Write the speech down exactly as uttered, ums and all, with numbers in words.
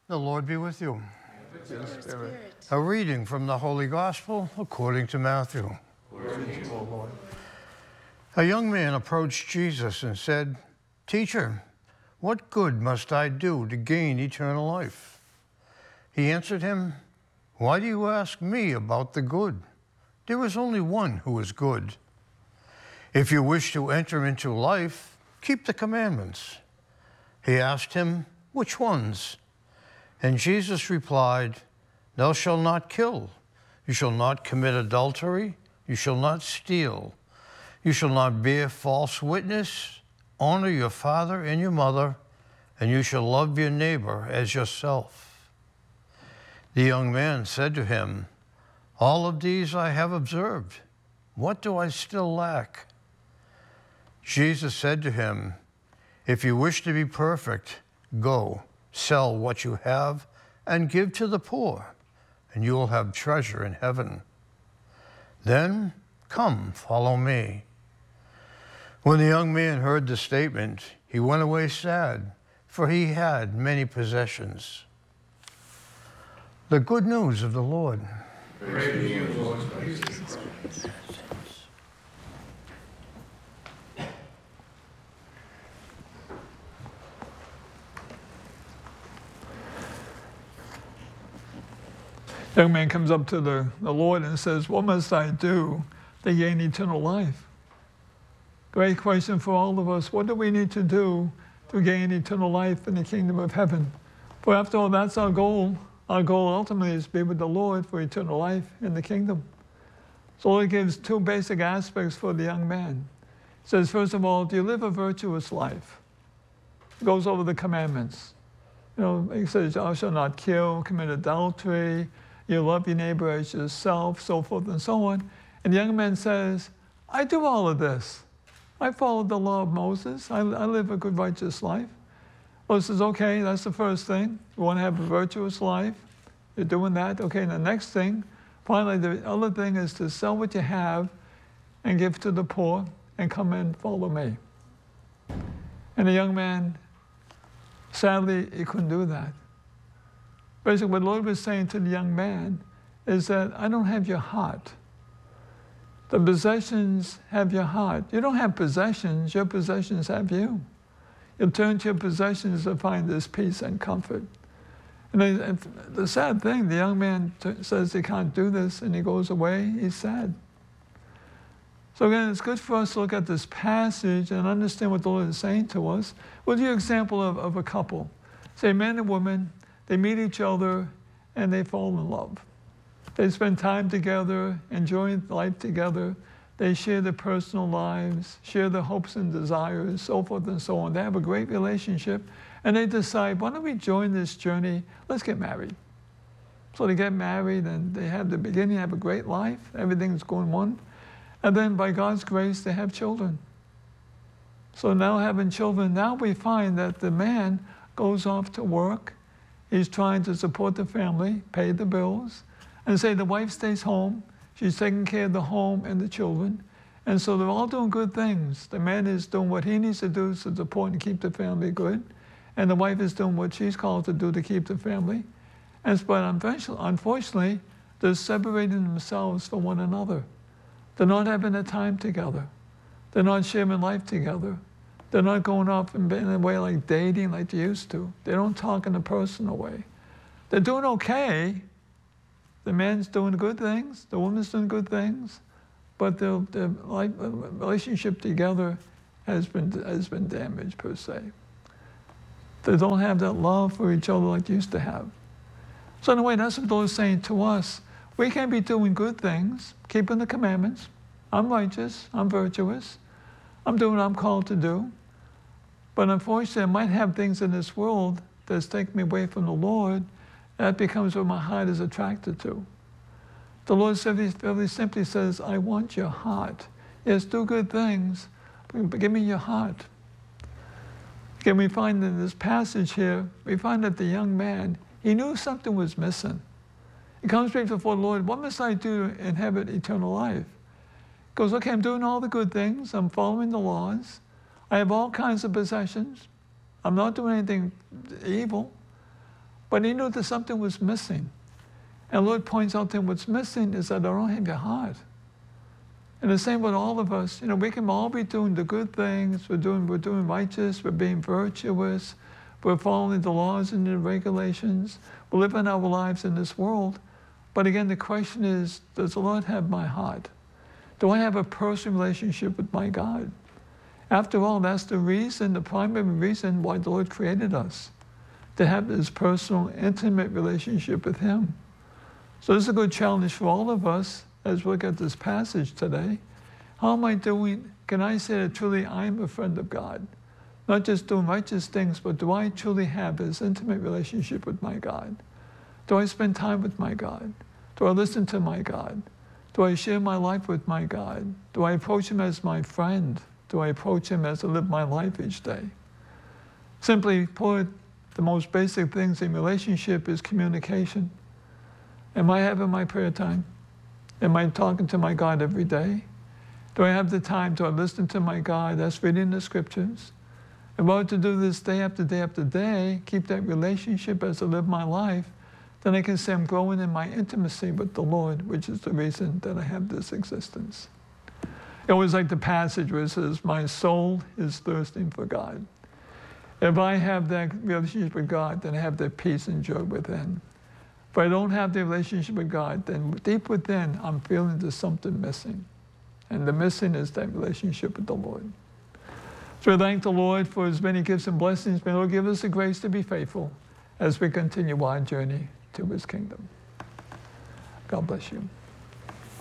The Lord be with you. With your spirit. A reading from the Holy Gospel according to Matthew. Glory to you, O Lord. A young man approached Jesus and said, "Teacher, what good must I do to gain eternal life?" He answered him, "Why do you ask me about the good? There is only one who is good. If you wish to enter into life, keep the commandments." He asked him, "Which ones?" And Jesus replied, "Thou shalt not kill. You shall not commit adultery. You shall not steal. You shall not bear false witness. Honor your father and your mother, and you shall love your neighbor as yourself." The young man said to him, "All of these I have observed. What do I still lack?" Jesus said to him, "If you wish to be perfect, go, sell what you have and give to the poor, and you will have treasure in heaven. Then come, follow me." When the young man heard the statement, he went away sad, for he had many possessions. The good news of the Lord. Praise to you, Lord Christ. Young man comes up to the, the Lord and says, "What must I do to gain eternal life?" Great question for all of us. What do we need to do to gain eternal life in the kingdom of heaven? For after all, that's our goal. Our goal ultimately is to be with the Lord for eternal life in the kingdom. So the Lord gives two basic aspects for the young man. He says, first of all, do you live a virtuous life? He goes over the commandments. You know, he says, "Thou shalt not kill, commit adultery, you love your neighbor as yourself," so forth and so on. And the young man says, "I do all of this. I followed the law of Moses. I, I live a good, righteous life." Well, he says, "Okay, that's the first thing. You want to have a virtuous life. You're doing that. Okay, and the next thing, finally, the other thing is to sell what you have and give to the poor and come and follow me." And the young man, sadly, he couldn't do that. Basically, what the Lord was saying to the young man is that I don't have your heart. The possessions have your heart. You don't have possessions, your possessions have you. You'll turn to your possessions to find this peace and comfort. And the sad thing, the young man t- says he can't do this and he goes away, he's sad. So again, it's good for us to look at this passage and understand what the Lord is saying to us. We'll do an example of, of a couple. Say, man and woman, they meet each other and they fall in love. They spend time together, enjoying life together. They share their personal lives, share their hopes and desires, so forth and so on. They have a great relationship, and they decide, why don't we join this journey? Let's get married. So they get married, and they have the beginning, have a great life. Everything's going on. And then by God's grace, they have children. So now having children, now we find that the man goes off to work. He's trying to support the family, pay the bills, and say the wife stays home. She's taking care of the home and the children. And so they're all doing good things. The man is doing what he needs to do to support and keep the family good. And the wife is doing what she's called to do to keep the family. And but unfortunately, they're separating themselves from one another. They're not having a time together. They're not sharing life together. They're not going off in a way like dating like they used to. They don't talk in a personal way. They're doing okay. The man's doing good things. The woman's doing good things. But their, their life, relationship together has been, has been damaged, per se. They don't have that love for each other like they used to have. So in a way, that's what the Lord is saying to us. We can be doing good things, keeping the commandments. I'm righteous. I'm virtuous. I'm doing what I'm called to do. But unfortunately, I might have things in this world that's taking me away from the Lord. That becomes what my heart is attracted to. The Lord very simply says, I want your heart. Yes, do good things, but give me your heart. Again, we find in this passage here, we find that the young man, he knew something was missing. He comes straight before the Lord, what must I do to inherit eternal life? He goes, okay, I'm doing all the good things. I'm following the laws. I have all kinds of possessions. I'm not doing anything evil. But he knew that something was missing. And the Lord points out to him, what's missing is that I don't have your heart. And the same with all of us. You know, we can all be doing the good things. We're doing, we're doing righteous. We're being virtuous. We're following the laws and the regulations. We're living our lives in this world. But again, the question is, does the Lord have my heart? Do I have a personal relationship with my God? After all, that's the reason, the primary reason why the Lord created us, to have this personal, intimate relationship with him. So this is a good challenge for all of us as we look at this passage today. How am I doing? Can I say that truly I'm a friend of God? Not just doing righteous things, but do I truly have this intimate relationship with my God? Do I spend time with my God? Do I listen to my God? Do I share my life with my God? Do I approach him as my friend? Do I approach him as I live my life each day? Simply put, the most basic things in relationship is communication. Am I having my prayer time? Am I talking to my God every day? Do I have the time to listen to my God? That's reading the scriptures. If I were to do this day after day after day, keep that relationship as I live my life, then I can say I'm growing in my intimacy with the Lord, which is the reason that I have this existence. I always like the passage where it says, my soul is thirsting for God. If I have that relationship with God, then I have that peace and joy within. If I don't have the relationship with God, then deep within, I'm feeling there's something missing. And the missing is that relationship with the Lord. So we thank the Lord for his many gifts and blessings. May the Lord give us the grace to be faithful as we continue our journey to his kingdom. God bless you.